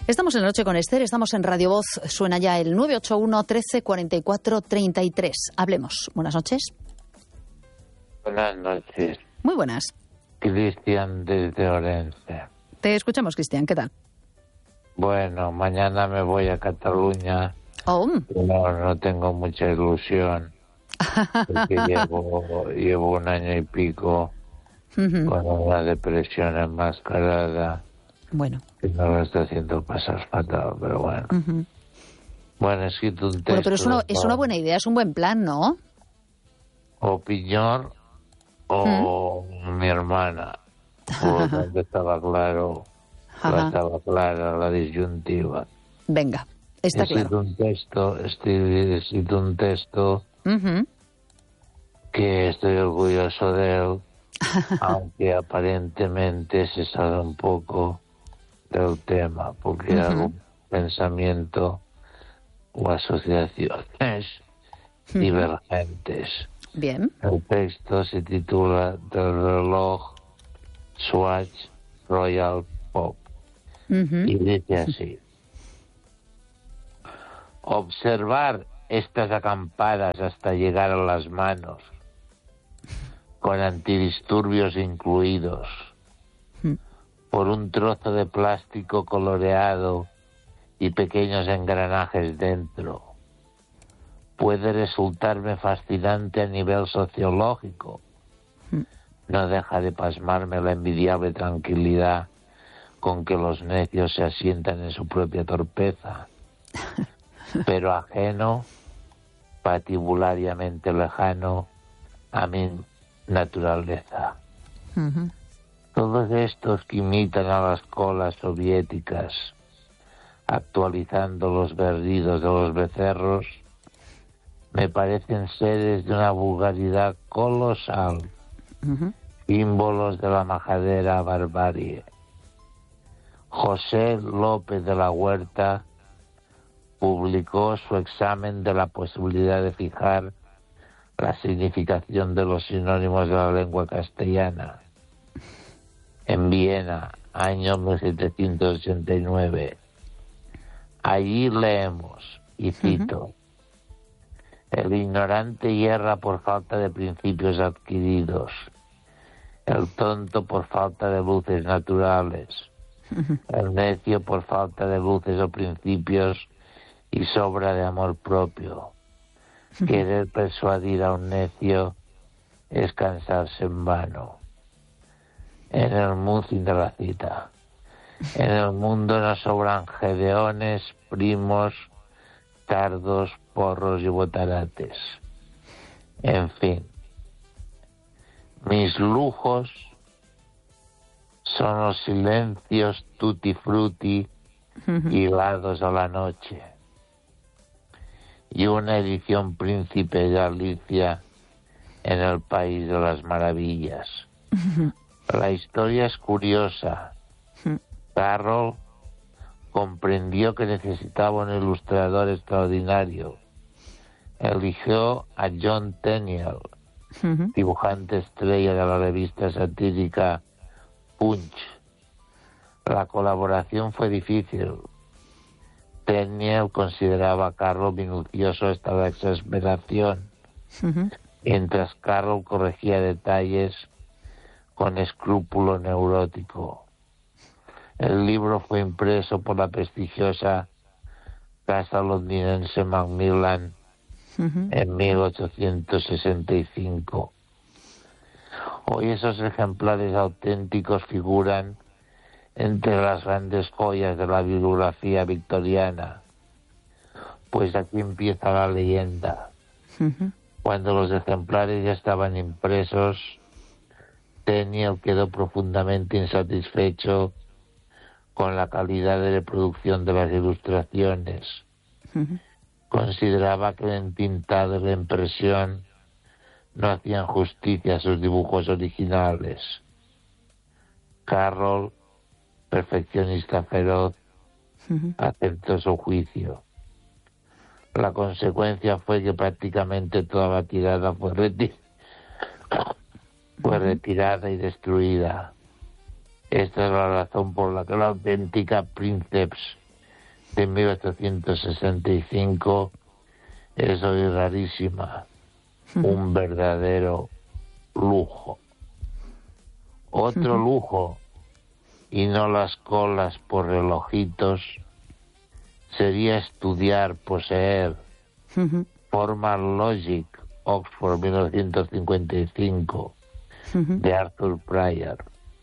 Estamos en La Noche con Esther, estamos en Radio Voz, suena ya el 981 13 44 33. Hablemos. Buenas noches. Buenas noches. Muy buenas. Cristian desde Orense. Te escuchamos, Cristian, ¿qué tal? Bueno, mañana me voy a Cataluña. Oh. No tengo mucha ilusión, porque llevo un año y pico con una depresión enmascarada. Bueno. Que no lo está haciendo pasar fatal, pero bueno. Bueno, he escrito un texto. Bueno, pero es una buena idea, es un buen plan, ¿no? O Piñor o mi hermana. Por lo tanto estaba clara la disyuntiva. Venga, está claro. He escrito un texto que estoy orgulloso de él, aunque aparentemente se sale un poco del tema, porque hay algún pensamiento o asociaciones divergentes. Bien. El texto se titula Del reloj Swatch Royal Pop y dice así: observar estas acampadas hasta llegar a las manos, con antidisturbios incluidos, por un trozo de plástico coloreado y pequeños engranajes dentro, puede resultarme fascinante a nivel sociológico. No deja de pasmarme la envidiable tranquilidad con que los necios se asientan en su propia torpeza, pero ajeno, patibulariamente lejano, a mi naturaleza. Todos estos que imitan a las colas soviéticas, actualizando los berridos de los becerros, me parecen seres de una vulgaridad colosal, símbolos de la majadera barbarie. José López de la Huerta publicó su examen de la posibilidad de fijar la significación de los sinónimos de la lengua castellana en Viena, año 1789. Allí leemos, y cito: el ignorante yerra por falta de principios adquiridos, el tonto por falta de luces naturales, el necio por falta de luces o principios y sobra de amor propio. Querer persuadir a un necio es cansarse en vano. En el mundo de la cita. En el mundo no sobran gedeones, primos, tardos, porros y botarates. En fin, mis lujos son los silencios tutti frutti hilados a la noche y una edición Príncipe de Galicia en el País de las Maravillas. La historia es curiosa. Carroll comprendió que necesitaba un ilustrador extraordinario. Eligió a John Tenniel, dibujante estrella de la revista satírica Punch. La colaboración fue difícil. Tenniel consideraba a Carroll minucioso hasta la exasperación, mientras Carroll corregía detalles con escrúpulo neurótico. El libro fue impreso por la prestigiosa casa londinense Macmillan en 1865. Hoy esos ejemplares auténticos figuran entre las grandes joyas de la bibliografía victoriana, pues aquí empieza la leyenda. Cuando los ejemplares ya estaban impresos, Tenniel quedó profundamente insatisfecho con la calidad de reproducción de las ilustraciones. Consideraba que el entintado y la impresión no hacían justicia a sus dibujos originales. Carroll, perfeccionista feroz, aceptó su juicio. La consecuencia fue que prácticamente toda la tirada fue retirada y destruida. Esta es la razón por la que la auténtica Princeps de 1865 es hoy rarísima, un verdadero lujo. Otro lujo, y no las colas por relojitos, sería estudiar, poseer Formal Logic, Oxford 1955, de Arthur Prior.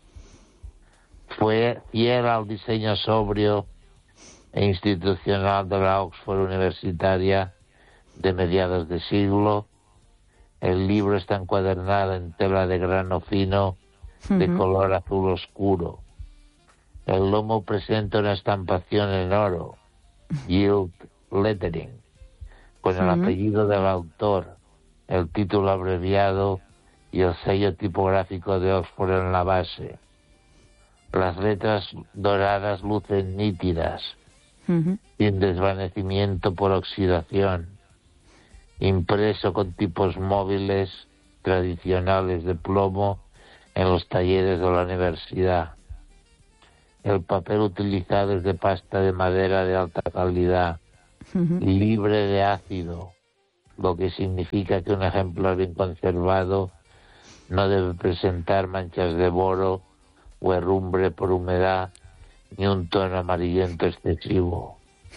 Fue fiel al diseño sobrio e institucional de la Oxford universitaria de mediados de siglo. El libro está encuadernado en tela de grano fino de color azul oscuro. El lomo presenta una estampación en oro, gilt lettering, con el apellido del autor, el título abreviado y el sello tipográfico de Oxford en la base. Las letras doradas lucen nítidas, sin desvanecimiento por oxidación, impreso con tipos móviles tradicionales de plomo en los talleres de la universidad. El papel utilizado es de pasta de madera de alta calidad, libre de ácido, lo que significa que un ejemplar bien conservado no debe presentar manchas de boro o herrumbre por humedad, ni un tono amarillento excesivo.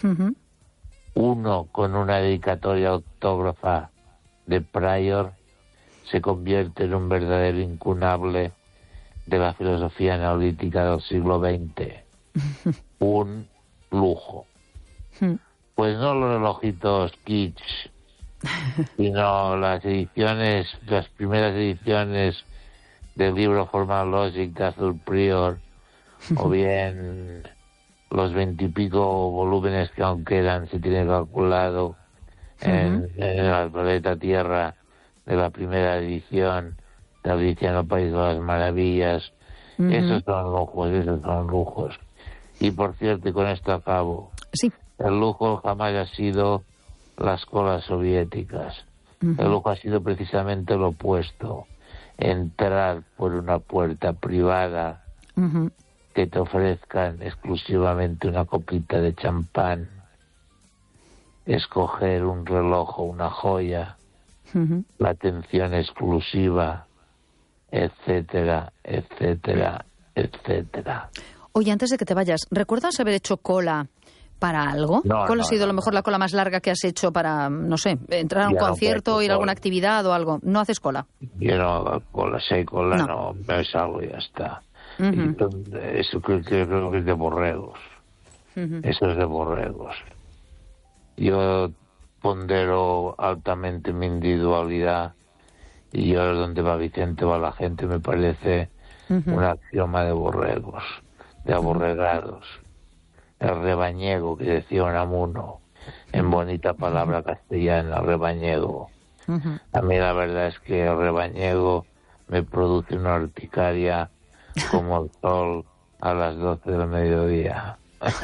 Uno con una dedicatoria autógrafa de Prior se convierte en un verdadero incunable de la filosofía neolítica del siglo XX. Un lujo. Pues no los relojitos kitsch, sino las primeras ediciones del libro Formal Logic de Arthur Prior, o bien los 20 y pico volúmenes que aún quedan, se tiene calculado, en el planeta Tierra, de la primera edición de Alicia en el País de las Maravillas. Esos son lujos. Y por cierto, y con esto acabo, sí, el lujo jamás ha sido las colas soviéticas. El lujo ha sido precisamente lo opuesto: entrar por una puerta privada, que te ofrezcan exclusivamente una copita de champán, escoger un reloj o una joya, la atención exclusiva, etcétera, etcétera, etcétera. Oye, antes de que te vayas, ¿recuerdas haber hecho cola para algo? ¿Cuál ha sido a lo mejor la cola más larga que has hecho para, no sé, entrar a un concierto, ir a alguna actividad o algo? ¿No haces cola? Yo no hago cola, si hay cola no me salgo y ya está. Eso creo que es de borregos. Eso es de borregos. Yo pondero altamente mi individualidad, y yo donde va Vicente va la gente, me parece un axioma de borregos, de aborregados. El rebañego, que decía Unamuno, en bonita palabra castellana, rebañego. A mí la verdad es que el rebañego me produce una urticaria como el sol a las 12 del mediodía.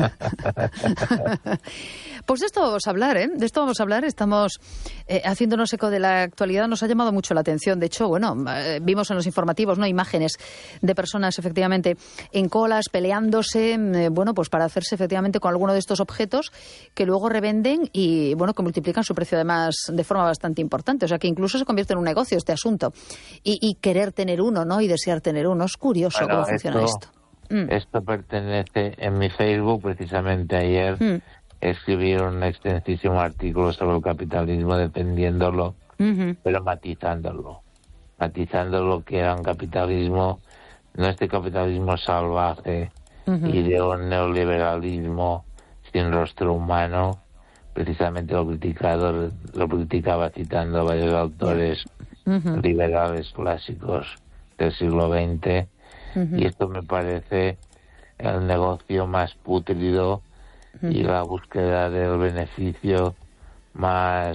Pues de esto vamos a hablar, ¿eh? De esto vamos a hablar. Estamos haciéndonos eco de la actualidad. Nos ha llamado mucho la atención. De hecho, bueno, vimos en los informativos, ¿no?, imágenes de personas efectivamente en colas, peleándose, bueno, pues para hacerse efectivamente con alguno de estos objetos que luego revenden y, bueno, que multiplican su precio además de forma bastante importante. O sea, que incluso se convierte en un negocio este asunto. Y querer tener uno, ¿no?, y desear tener uno. Es curioso cómo funciona esto. Esto pertenece, en mi Facebook, precisamente ayer, escribí un extensísimo artículo sobre el capitalismo, defendiéndolo, pero matizándolo que era un capitalismo, no este capitalismo salvaje y de un neoliberalismo sin rostro humano. Precisamente lo criticaba citando a varios autores liberales clásicos del siglo XX. Y esto me parece el negocio más pútrido y la búsqueda del beneficio más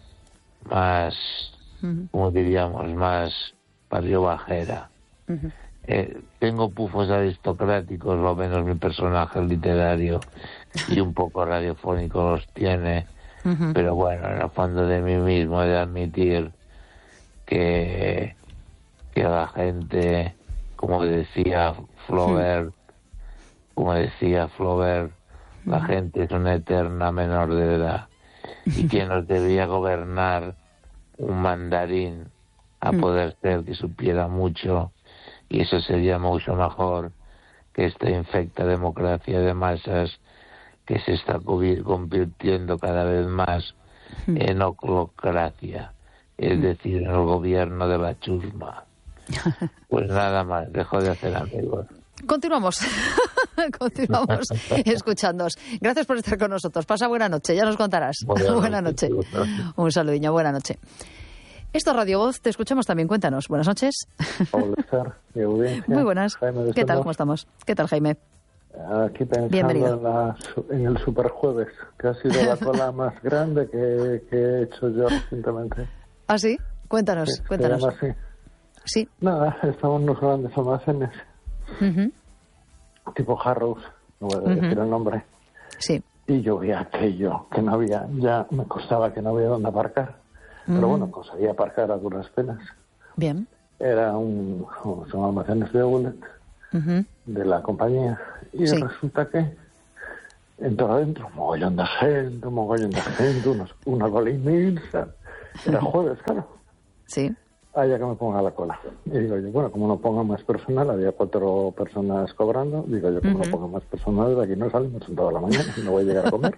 como diríamos, más barriobajera. Tengo pufos aristocráticos, lo menos mi personaje literario, y un poco radiofónico los tiene, pero bueno, en el fondo de mí mismo he de admitir que la gente, como decía Flaubert, La gente es una eterna menor de edad. Y que nos debía gobernar un mandarín, a poder ser que supiera mucho, y eso sería mucho mejor que esta infecta democracia de masas que se está convirtiendo cada vez más en oclocracia, es decir, en el gobierno de la chusma. Pues nada más, dejo de hacer amigos. Continuamos escuchándoos. Gracias por estar con nosotros. Pasa buena noche, ya nos contarás. Buena noche. Un saludiño, buena noche. Esto es Radio Voz, te escuchamos también, cuéntanos. Buenas noches. Hola, muy buenas. ¿Qué tal? ¿Cómo estamos? ¿Qué tal, Jaime? Aquí pensando en el Superjueves, que ha sido la cola más grande que he hecho yo recientemente. ¿Ah, sí? Cuéntanos. Se llama así. Sí. Nada, estamos en unos grandes almacenes, tipo Harrows, no voy a decir el nombre. Sí. Y yo vi aquello, que no había, ya me costaba que no había dónde aparcar. Pero bueno, conseguí aparcar a duras penas. Bien. Son almacenes de Outlet, de la compañía. Y resulta que entró adentro un mogollón de gente, una cola inmensa. Era jueves, claro. Sí. Ya que me ponga la cola. Y digo yo, bueno, como no ponga más personal, había 4 personas cobrando, digo yo, como no ponga más personal, de aquí no salimos en toda la mañana y no voy a llegar a comer.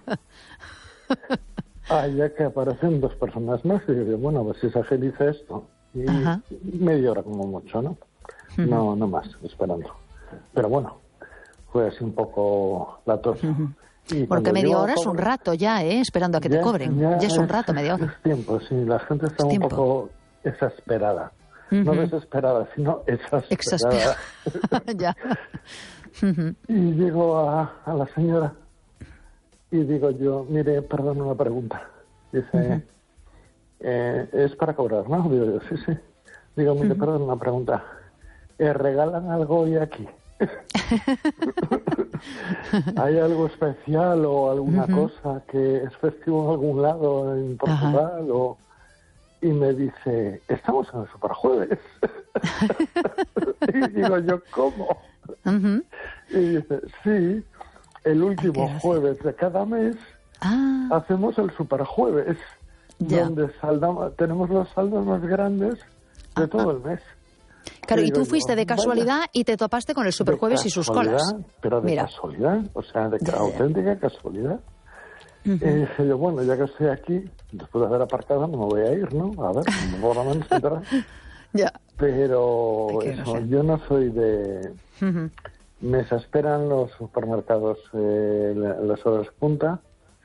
Ya que aparecen 2 personas más, y digo, bueno, a ver si se agiliza esto. Y media hora como mucho, ¿no? No más, esperando. Pero bueno, fue así un poco latoso. Porque media hora es un rato ya, esperando a que te cobren. Ya es un rato, media hora. Es tiempo, sí. La gente está un poco exasperada. No desesperada, sino exasperada. Ya. Y llego a la señora y digo yo, mire, perdón, una pregunta. Dice, es para cobrar, ¿no? Digo yo, sí. Digo, mire, perdón, una pregunta. ¿Regalan algo hoy aquí? ¿Hay algo especial o alguna cosa que es festivo en algún lado en Portugal? Y me dice, estamos en el Superjueves. Y digo yo, ¿cómo? Y dice, sí, el último jueves de cada mes hacemos el Superjueves, donde tenemos los saldos más grandes de todo el mes. Claro, y tú fuiste de casualidad y te topaste con el Superjueves y sus colas. Pero de casualidad, o sea, de auténtica casualidad. Y dije yo, bueno, ya que estoy aquí, después de haber aparcado, no me voy a ir, ¿no? A ver, por lo menos entrar. Ya. Pero eso, yo no soy de... Me exasperan los supermercados las horas punta.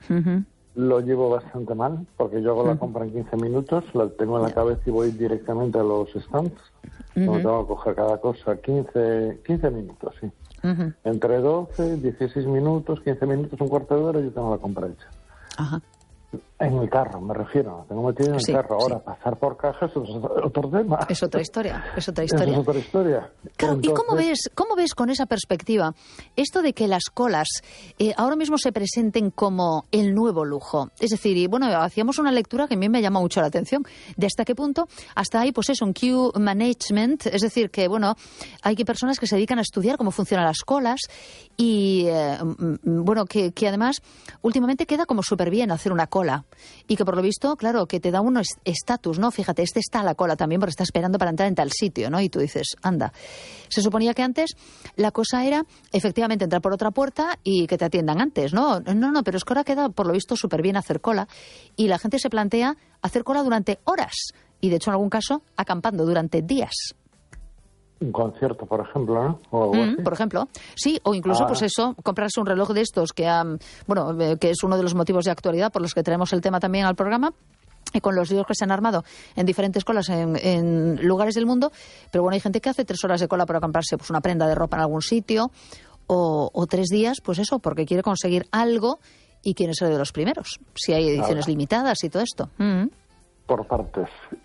Lo llevo bastante mal, porque yo hago la compra en 15 minutos, la tengo en la cabeza y voy directamente a los stands. No tengo que coger cada cosa 15 minutos, sí. Entre 12, 16 minutos, 15 minutos, un cuarto de hora, yo tengo la compra hecha. En mi carro, me refiero. Tengo metido en el carro. Ahora, pasar por cajas es otro tema. Es otra historia. Es otra historia. Claro, entonces... ¿y cómo ves con esa perspectiva esto de que las colas ahora mismo se presenten como el nuevo lujo? Es decir, y bueno, hacíamos una lectura que a mí me llama mucho la atención. ¿De hasta qué punto? Hasta ahí, pues eso, un queue management. Es decir, que bueno, hay personas que se dedican a estudiar cómo funcionan las colas y bueno, que además últimamente queda como súper bien hacer una cola. Y que por lo visto, claro, que te da un estatus, ¿no? Fíjate, está a la cola también porque está esperando para entrar en tal sitio, ¿no? Y tú dices, anda. Se suponía que antes la cosa era efectivamente entrar por otra puerta y que te atiendan antes, ¿no? No, pero es que ahora queda por lo visto súper bien hacer cola y la gente se plantea hacer cola durante horas y de hecho en algún caso acampando durante días. Un concierto, por ejemplo, ¿no? O algo así. Por ejemplo, sí, o incluso, pues eso, comprarse un reloj de estos que es uno de los motivos de actualidad por los que traemos el tema también al programa, con los líos que se han armado en diferentes colas en lugares del mundo, pero bueno, hay gente que hace 3 horas de cola para comprarse pues una prenda de ropa en algún sitio, o 3 días, pues eso, porque quiere conseguir algo y quiere ser de los primeros, si hay ediciones limitadas y todo esto. Por partes.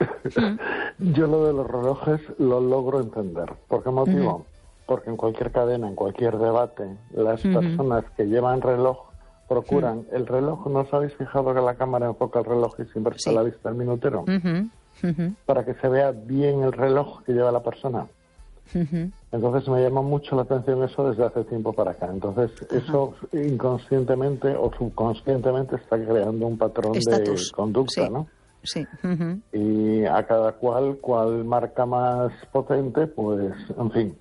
Yo lo de los relojes lo logro entender. ¿Por qué motivo? Porque en cualquier cadena, en cualquier debate, las personas que llevan reloj procuran el reloj. ¿No os habéis fijado que la cámara enfoca el reloj y siempre está a la vista del minutero? Para que se vea bien el reloj que lleva la persona. Entonces me llama mucho la atención eso desde hace tiempo para acá. Entonces eso inconscientemente o subconscientemente está creando un patrón de conducta, ¿no? Sí. Y a cada cual marca más potente, pues, en fin.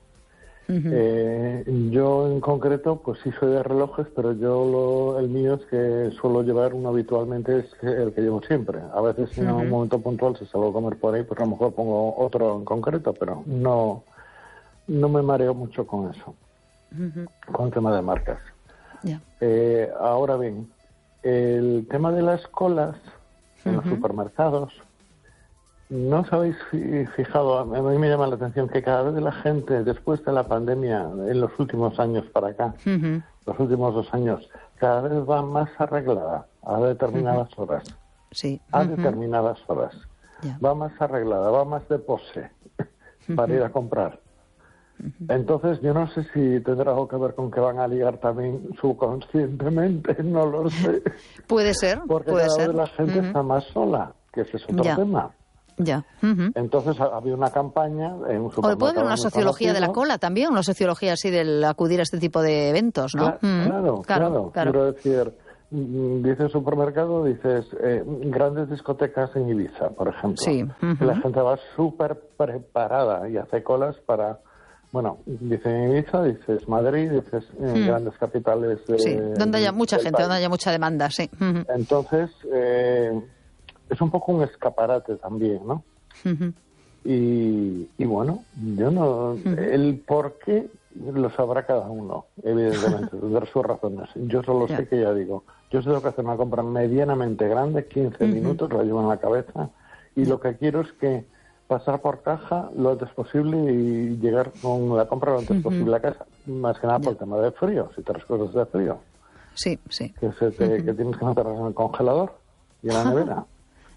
Yo en concreto, pues sí soy de relojes, pero el mío es que suelo llevar uno habitualmente, es el que llevo siempre. A veces en un momento puntual, si salgo a comer por ahí, pues a lo mejor pongo otro en concreto, pero no me mareo mucho con eso, con el tema de marcas. Ahora bien, el tema de las colas en los supermercados, ¿no os habéis fijado? A mí me llama la atención que cada vez la gente, después de la pandemia, en los últimos años para acá, los últimos 2 años, cada vez va más arreglada a determinadas horas. Sí. A determinadas horas. Va más arreglada, va más de pose para ir a comprar. Entonces, yo no sé si tendrá algo que ver con que van a ligar también subconscientemente, no lo sé. Puede ser, porque puede cada ser. vez la gente está más sola, que ese es otro tema. Entonces había una campaña en un supermercado. O puede haber una sociología de la cola también, una sociología así del acudir a este tipo de eventos, ¿no? Claro. Quiero decir, dices supermercado, dices grandes discotecas en Ibiza, por ejemplo. Sí. La gente va súper preparada y hace colas para... Bueno, dices Ibiza, dices Madrid, dices grandes capitales de... Sí, donde haya mucha gente, donde haya mucha demanda, sí. Entonces... es un poco un escaparate también, ¿no? Y bueno, yo no... El por qué lo sabrá cada uno, evidentemente, tendrá sus razones. Yo solo sé que, ya digo, yo tengo que hacer una compra medianamente grande, 15 minutos, la llevo en la cabeza, y lo que quiero es que pasar por caja lo antes posible y llegar con la compra lo antes posible a casa. Más que nada por el tema de frío, si traes cosas de frío. Sí. Que tienes que meterlas en el congelador y en la nevera.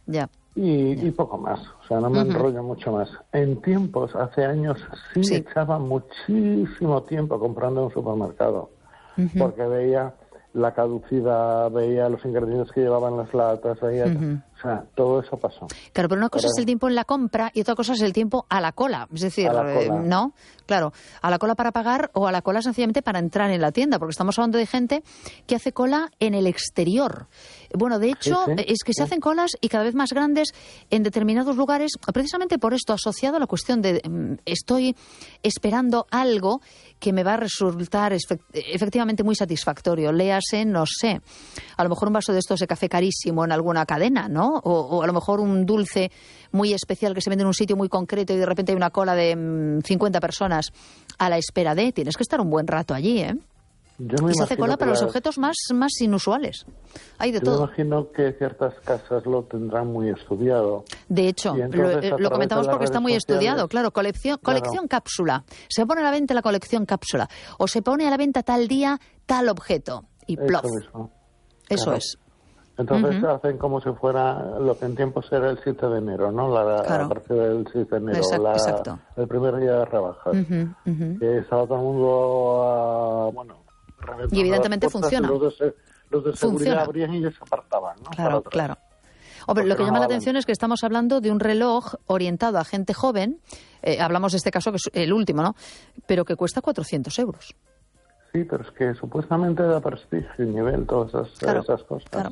Y poco más, o sea, no me enrollo mucho más. En tiempos, hace años, sí echaba muchísimo tiempo comprando en un supermercado, porque veía la caducidad, veía los ingredientes que llevaban las latas, veía... O sea, todo eso pasó. Claro, pero una cosa es el tiempo en la compra y otra cosa es el tiempo a la cola. Es decir, ¿no? Claro, a la cola para pagar o a la cola sencillamente para entrar en la tienda, porque estamos hablando de gente que hace cola en el exterior. Bueno, de hecho, es que se hacen colas y cada vez más grandes en determinados lugares, precisamente por esto, asociado a la cuestión de estoy esperando algo que me va a resultar efectivamente muy satisfactorio. Léase, no sé, a lo mejor un vaso de estos de café carísimo en alguna cadena, ¿no? O a lo mejor un dulce muy especial que se vende en un sitio muy concreto y de repente hay una cola de 50 personas a la espera de... Tienes que estar un buen rato allí, ¿eh? Y se hace cola para los objetos más inusuales. Hay de todo. Yo imagino que ciertas casas lo tendrán muy estudiado. De hecho, lo comentamos porque está muy estudiado. Claro, colección cápsula. Se pone a la venta la colección cápsula. O se pone a la venta tal día, tal objeto. Y plof. Eso es. Entonces hacen como si fuera lo que en tiempos era el 7 de enero, ¿no? A partir del 7 de enero, exacto. El primer día de rebajas. Que estaba todo el mundo y evidentemente funciona. Los de seguridad abrían y se apartaban, ¿no? Claro. Hombre, lo que llama la atención es que estamos hablando de un reloj orientado a gente joven, hablamos de este caso que es el último, ¿no? Pero que cuesta 400 euros. Sí, pero es que supuestamente da prestigio y nivel, todas esas cosas. Claro.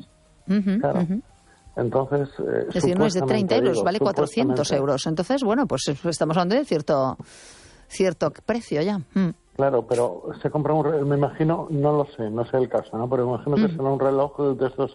Entonces, es decir, no es de 30 euros, vale 400 euros. Entonces, bueno, pues estamos hablando de cierto precio ya. Claro, pero se compra un reloj, me imagino, no sé el caso, ¿no? Pero me imagino que será un reloj de estos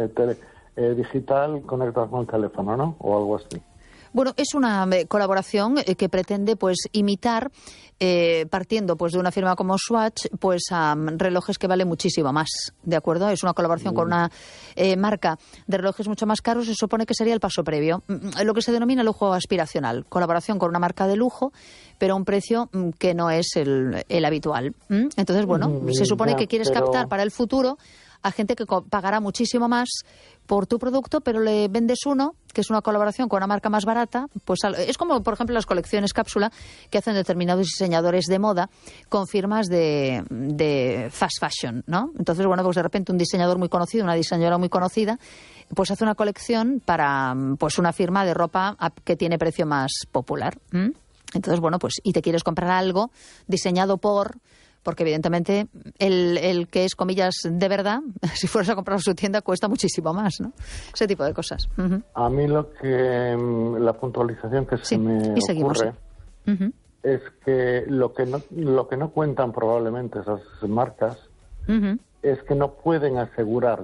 digital conectado con el teléfono, ¿no? O algo así. Bueno, es una colaboración que pretende pues imitar, partiendo pues de una firma como Swatch, pues a relojes que valen muchísimo más, ¿de acuerdo? Es una colaboración con una marca de relojes mucho más caros, se supone que sería el paso previo. Lo que se denomina lujo aspiracional, colaboración con una marca de lujo, pero a un precio que no es el habitual. Entonces, bueno, se supone que quieres captar para el futuro a gente que pagará muchísimo más por tu producto, pero le vendes uno, que es una colaboración con una marca más barata, pues es como, por ejemplo, las colecciones cápsula que hacen determinados diseñadores de moda con firmas de fast fashion, ¿no? Entonces, bueno, pues de repente un diseñador muy conocido, una diseñadora muy conocida, pues hace una colección para pues una firma de ropa que tiene precio más popular. Entonces, bueno, pues, y te quieres comprar algo diseñado porque evidentemente el que es, comillas, de verdad, si fueras a comprar a su tienda, cuesta muchísimo más, ¿no? Ese tipo de cosas. Uh-huh. A mí la puntualización que se me ocurre es que lo que no cuentan probablemente esas marcas es que no pueden asegurar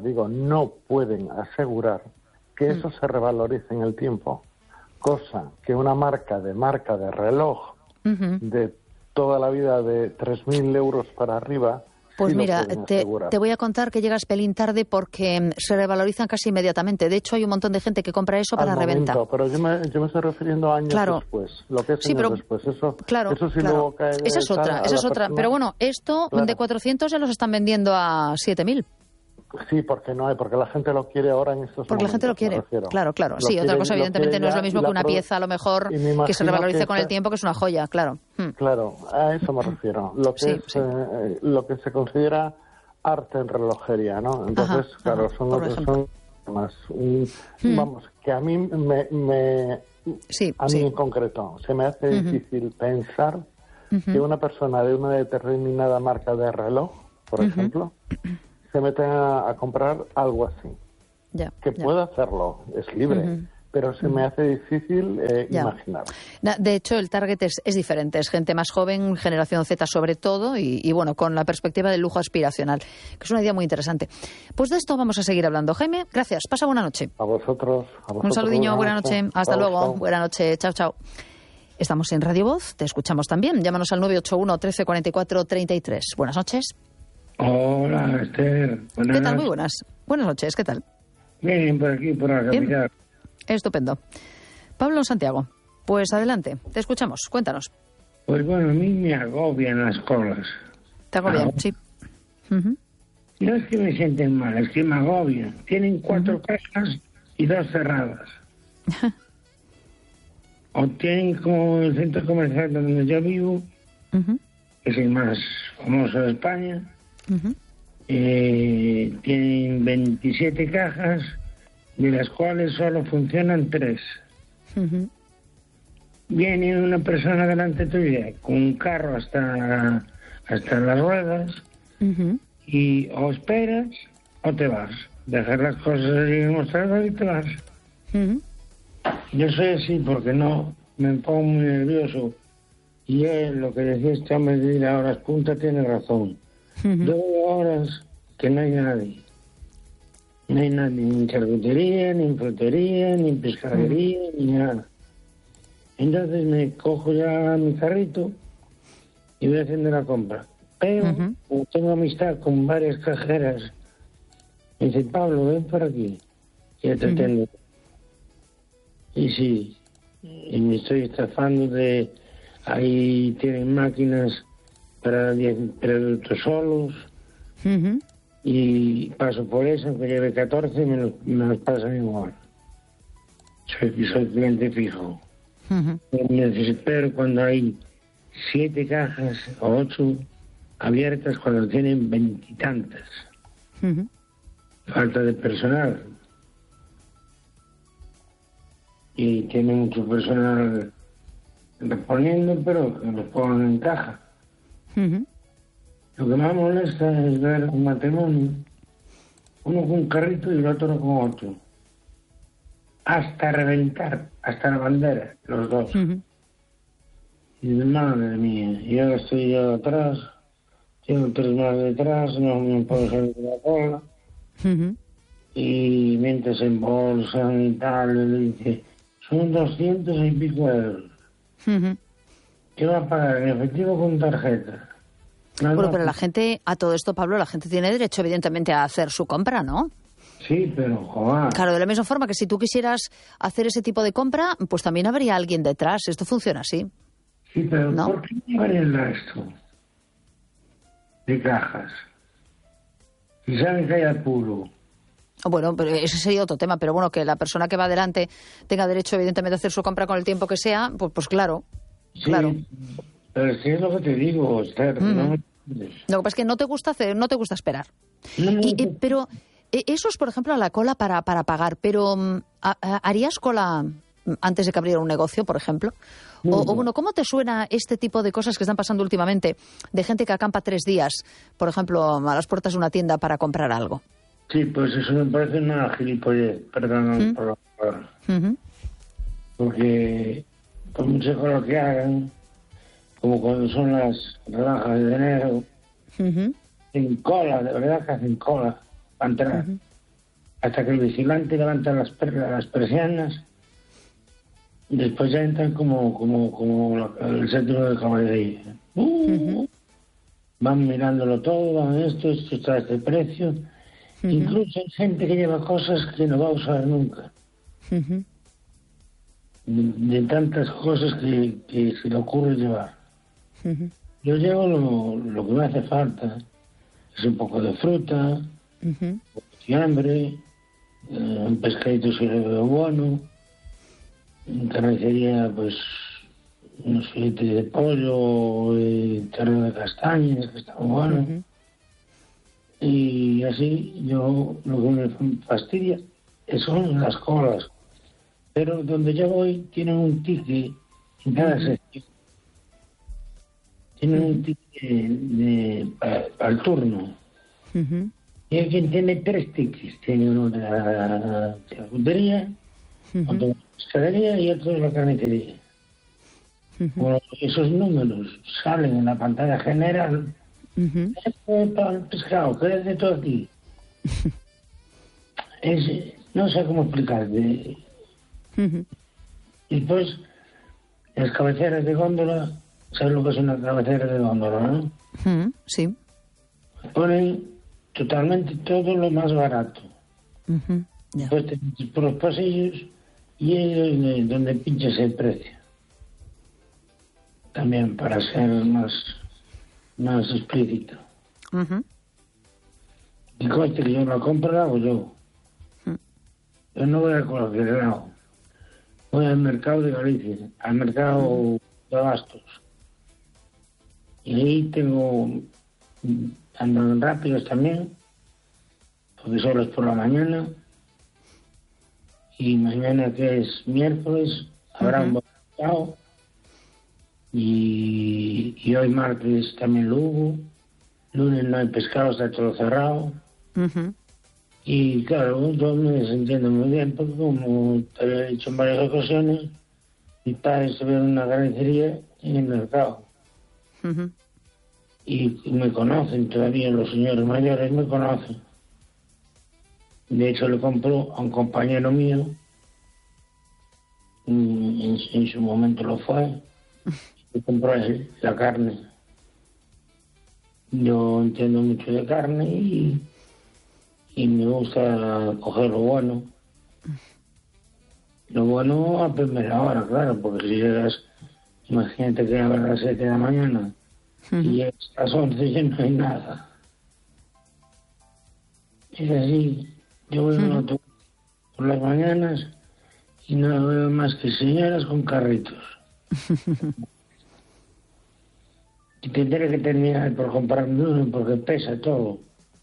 que eso se revalorice en el tiempo, cosa que una marca de reloj de toda la vida de 3.000 euros para arriba. Pues sí, mira, te voy a contar que llegas pelín tarde porque se revalorizan casi inmediatamente. De hecho, hay un montón de gente que compra eso para reventa. Pero yo me estoy refiriendo a años después. Lo que es años después. Eso sí luego cae. Esa es otra. Pero bueno, esto de 400 ya los están vendiendo a 7.000. Sí, porque la gente lo quiere ahora en estos momentos. Porque la gente lo quiere, claro. Sí, otra cosa evidentemente no es lo mismo que una pieza, a lo mejor, que se revalorice con el tiempo, que es una joya, claro. Claro, a eso me refiero. Lo que se considera arte en relojería, ¿no? Entonces, son más. Vamos, que a mí en concreto se me hace difícil pensar que una persona de una determinada marca de reloj, por ejemplo, se meten a comprar algo así. Puede hacerlo, es libre, pero se me hace difícil imaginar. De hecho, el target es diferente, es gente más joven, generación Z sobre todo, y bueno, con la perspectiva del lujo aspiracional, que es una idea muy interesante. Pues de esto vamos a seguir hablando. Jaime, gracias, pasa buena noche. A vosotros. Un saludiño, buena noche, hasta luego, buena noche, chao. Estamos en Radio Voz, te escuchamos también, llámanos al 981 13 44 33. Buenas noches. Hola, Esther. ¿Qué tal? Muy buenas. Buenas noches, ¿qué tal? Bien, por aquí, por la capital. Estupendo. Pablo Santiago, pues adelante, te escuchamos, cuéntanos. Pues bueno, a mí me agobian las colas. ¿Te agobian? Sí. No es que me sienten mal, es que me agobian. Tienen 4 cajas y 2 cerradas. O tienen como el centro comercial donde yo vivo, que es el más famoso de España. Tienen 27 cajas, de las cuales solo funcionan 3. Viene una persona delante tuya con un carro hasta las ruedas y o esperas o te vas. Dejas las cosas allí en el mostrador y te vas. Yo soy así porque no me pongo muy nervioso. Y lo que decía este hombre de ir a horas punta tiene razón. 2 horas que no hay nadie. No hay nadie, ni en charcutería, ni en frutería, ni en pescadería, ni nada. Entonces me cojo ya mi carrito y voy haciendo la compra. Pero como tengo amistad con varias cajeras, me dice, Pablo, ven por aquí. Ya te atiendo. Y sí, y me estoy estafando de... Ahí tienen máquinas para 10 productos solos. Y paso por eso, aunque lleve 14, me los pasan igual. Soy cliente fijo. Me desespero cuando hay 7 cajas o 8 abiertas cuando tienen 20 y tantas. Falta de personal. Y tiene mucho personal reponiendo, pero que los pongan en caja. Lo que más molesta es ver un matrimonio, uno con un carrito y el otro con otro. Hasta reventar, hasta la bandera, los dos. Y de madre mía, yo estoy yo atrás, tengo 3 más detrás, no me puedo salir de la cola. Y mientras se embolsan y tal, le dice, son 200 y pico euros. ¿Qué va a pagar? ¿En efectivo o con tarjeta? Bueno, pero la gente, a todo esto, Pablo, la gente tiene derecho, evidentemente, a hacer su compra, ¿no? Sí, pero, joder. Claro, de la misma forma que si tú quisieras hacer ese tipo de compra, pues también habría alguien detrás. Esto funciona así. Sí, pero ¿no? ¿Por qué no hay el resto de cajas? Si saben que hay apuro. Bueno, pero ese sería otro tema. Pero bueno, que la persona que va adelante tenga derecho, evidentemente, a hacer su compra con el tiempo que sea, pues claro. Sí, claro. Pero sí es lo que te digo, Esther. No. Lo que pasa es que no te gusta esperar. Pero eso es, por ejemplo, a la cola para pagar. Pero ¿harías cola antes de que abriera un negocio, por ejemplo? O bueno, ¿cómo te suena este tipo de cosas que están pasando últimamente, de gente que acampa 3 días, por ejemplo, a las puertas de una tienda para comprar algo? Sí, pues eso me parece una gilipollez, perdón por la palabra. Porque por mucho con lo que hagan, como cuando son las rebajas de enero, en cola, de verdad que hacen cola para entrar. Hasta que el vigilante levanta las persianas, y después ya entran como el centro de caballería. Van mirándolo todo, van esto está a este precio. Incluso hay gente que lleva cosas que no va a usar nunca. De tantas cosas que se le ocurre llevar. Yo llevo lo que me hace falta. Es un poco de fruta, un poco de fiambre, un pescadito si lo veo bueno, en carnicería pues unos filetes de pollo, terno de castañas, que está bueno. Y así yo lo que me fastidia son las colas. Pero donde yo voy tienen un ticket en cada sección. Tienen un ticket para el turno. Y hay quien tiene 3 tickets. Tiene uno de la charcutería, otro de la pescadería y otro de la carnicería. Bueno, esos números salen en la pantalla general. Para el pescado, ¿qué es de todo aquí? No sé cómo explicarte. Y después, las cabeceras de góndola, ¿sabes lo que es una cabecera de góndola, no? Sí. Ponen totalmente todo lo más barato. Después te metes por los pasillos y es donde pinchas el precio. También para ser más explícito. Y conste que yo la compra la hago yo. Yo no voy a cualquier lado. Voy al mercado de Galicia, al mercado de Abastos. Y ahí andan rápidos también, porque solo es por la mañana. Y mañana, que es miércoles, habrá un buen mercado. Y hoy martes también lo hubo. Lunes no hay pescado, está todo cerrado. Y claro, yo me desentiendo muy bien porque, como te había dicho en varias ocasiones, mi padre estuvo en una carnicería en el mercado. Y me conocen todavía, los señores mayores me conocen. De hecho, le compró a un compañero mío, en su momento lo fue, y compró él la carne. Yo entiendo mucho de carne y me gusta coger lo bueno. Lo bueno a primera hora, claro, porque si llegas, imagínate que a las 7 de la mañana y llegas a las 11 y no hay nada. Es así, yo voy por las mañanas y no veo más que señoras con carritos. Y tendré que terminar por comprarme uno porque pesa todo.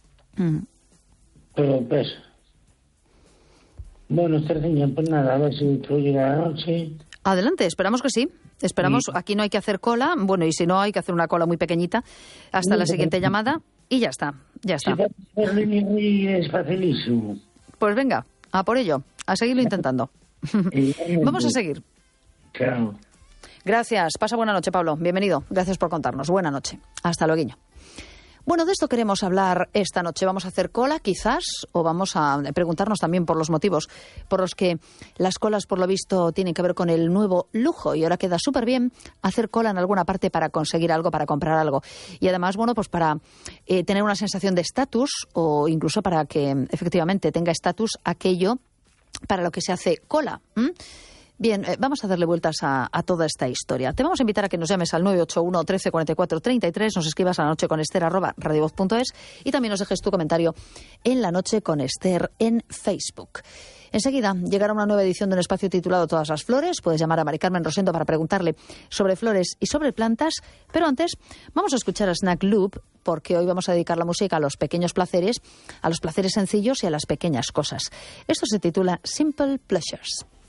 Todo pesa. Bueno, Estherciña, pues nada, a ver si tú llega la noche. Adelante, esperamos que sí. Esperamos, aquí no hay que hacer cola, bueno, y si no, hay que hacer una cola muy pequeñita hasta la siguiente llamada y ya está, ya está. Es facilísimo. Pues venga, a por ello, a seguirlo intentando. Vamos a seguir. Claro. Gracias, pasa buena noche, Pablo, bienvenido, gracias por contarnos, buena noche, hasta luego. Bueno, de esto queremos hablar esta noche. Vamos a hacer cola, quizás, o vamos a preguntarnos también por los motivos por los que las colas, por lo visto, tienen que ver con el nuevo lujo. Y ahora queda súper bien hacer cola en alguna parte para conseguir algo, para comprar algo. Y además, bueno, pues para tener una sensación de estatus o incluso para que efectivamente tenga estatus aquello para lo que se hace cola. Bien, vamos a darle vueltas a toda esta historia. Te vamos a invitar a que nos llames al 981 13 44 33, nos escribas a lanocheconester@radiovoz.es y también nos dejes tu comentario en La Noche con Ester en Facebook. Enseguida llegará una nueva edición de un espacio titulado Todas las Flores. Puedes llamar a Mari Carmen Rosendo para preguntarle sobre flores y sobre plantas. Pero antes vamos a escuchar a Snack Loop, porque hoy vamos a dedicar la música a los pequeños placeres, a los placeres sencillos y a las pequeñas cosas. Esto se titula Simple Pleasures.